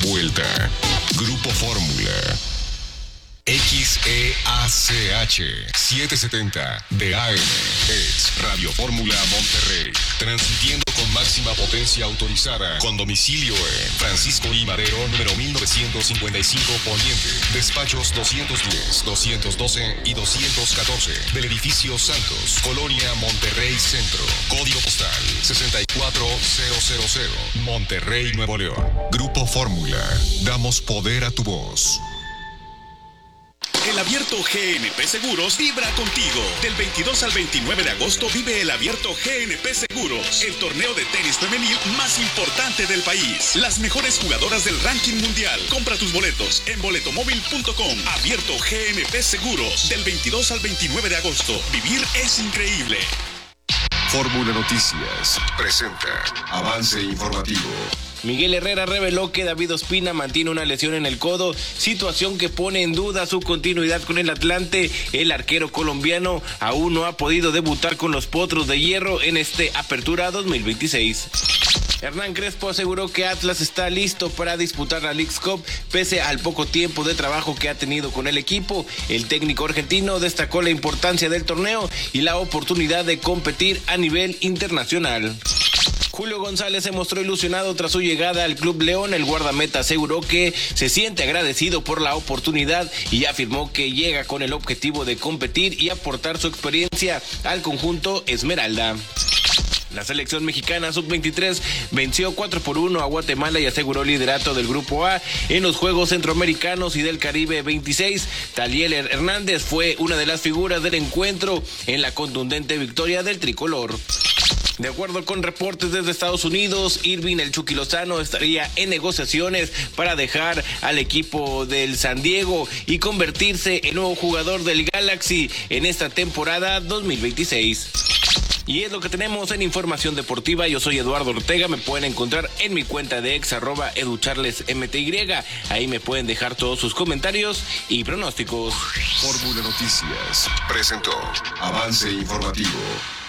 vuelta. Grupo Fórmula. XEACH 770 de AM es Radio Fórmula Monterrey, transmitiendo con máxima potencia autorizada, con domicilio en Francisco I. Madero, número 1955 Poniente, despachos 210, 212 y 214 del edificio Santos, Colonia Monterrey Centro, código postal 64000, Monterrey, Nuevo León. Grupo Fórmula, damos poder a tu voz. El Abierto GNP Seguros vibra contigo. Del 22 al 29 de agosto vive el Abierto GNP Seguros, el torneo de tenis femenil más importante del país. Las mejores jugadoras del ranking mundial. Compra tus boletos en boletomóvil.com. Abierto GNP Seguros, del 22 al 29 de agosto. Vivir es increíble. Fórmula Noticias presenta avance informativo. Miguel Herrera reveló que David Ospina mantiene una lesión en el codo, situación que pone en duda su continuidad con el Atlante. El arquero colombiano aún no ha podido debutar con los Potros de Hierro en este Apertura 2026. Hernán Crespo aseguró que Atlas está listo para disputar la Leagues Cup pese al poco tiempo de trabajo que ha tenido con el equipo. El técnico argentino destacó la importancia del torneo y la oportunidad de competir a nivel internacional. Julio González se mostró ilusionado tras su llegada al Club León. El guardameta aseguró que se siente agradecido por la oportunidad y afirmó que llega con el objetivo de competir y aportar su experiencia al conjunto Esmeralda. La selección mexicana sub-23 venció 4-1 a Guatemala y aseguró liderato del Grupo A en los Juegos Centroamericanos y del Caribe 26. Taliel Hernández fue una de las figuras del encuentro en la contundente victoria del tricolor. De acuerdo con reportes desde Estados Unidos, Irving El Chucky Lozano estaría en negociaciones para dejar al equipo del San Diego y convertirse en nuevo jugador del Galaxy en esta temporada 2026. Y es lo que tenemos en Información Deportiva. Yo soy Eduardo Ortega. Me pueden encontrar en mi cuenta de ex @educharlesmty. Ahí me pueden dejar todos sus comentarios y pronósticos. Fórmula Noticias presentó avance informativo.